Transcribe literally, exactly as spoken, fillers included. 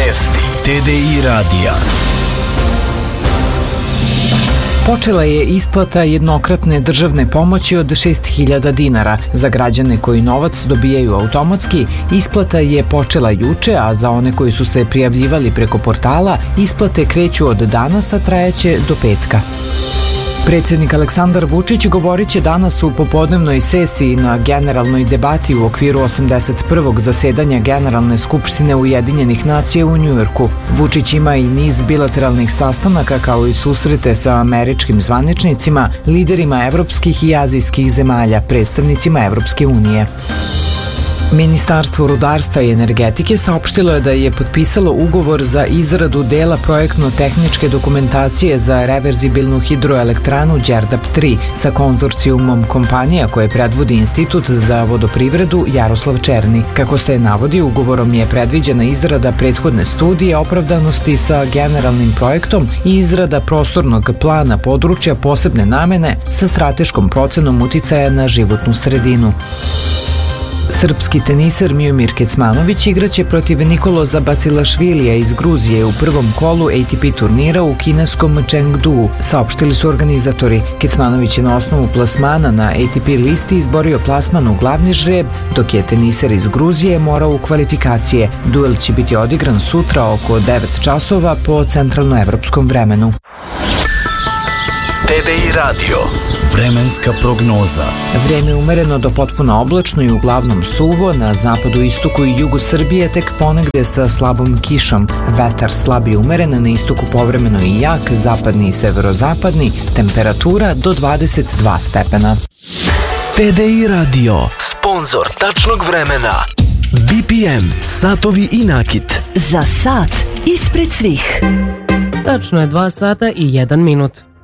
Vesti T D I radija. Počela je isplata jednokratne državne pomoći od šest hiljada dinara. Za građane koji novac dobijaju automatski, isplata je počela juče, a za one koji su se prijavljivali preko portala, isplate kreću od danas, a trajaće do petka. Predsjednik Aleksandar Vučić govorit će danas u popodnevnoj sesiji na generalnoj debati u okviru osamdeset prvog zasedanja Generalne skupštine Ujedinjenih nacija u Njujorku. Vučić ima i niz bilateralnih sastanaka kao i susrete sa američkim zvaničnicima, liderima evropskih i azijskih zemalja, predstavnicima Evropske unije. Ministarstvo rudarstva i energetike saopštilo je da je potpisalo ugovor za izradu dela projektno-tehničke dokumentacije za reverzibilnu hidroelektranu Đerdap tri sa konzorcijumom kompanija koje predvodi Institut za vodoprivredu Jaroslav Černi. Kako se navodi, ugovorom je predviđena izrada prethodne studije opravdanosti sa generalnim projektom i izrada prostornog plana područja posebne namene sa strateškom procenom uticaja na životnu sredinu. Srpski teniser Miomir Kecmanović igraće protiv Nikoloza Bacilašvilija iz Gruzije u prvom kolu A T P turnira u kineskom Chengdu, saopštili su organizatori. Kecmanović je na osnovu plasmana na A T P listi izborio plasman u glavni žreb, dok je teniser iz Gruzije morao u kvalifikacije. Duel će biti odigran sutra oko devet časova po centralnoevropskom vremenu. T D I radio. Vremenska prognoza. Vreme umereno do potpuno oblačno i uglavnom suvo, na zapadu, istoku i jugu Srbije tek ponegde sa slabom kišom. Vetar slab i umeren, na istoku povremeno i jak, zapadni i severozapadni, temperatura do dvadeset dva stepena. T D I radio. Sponzor tačnog vremena. B P M, satovi i nakit. Za sat ispred svih. Tačno je dva sata i jedan minut.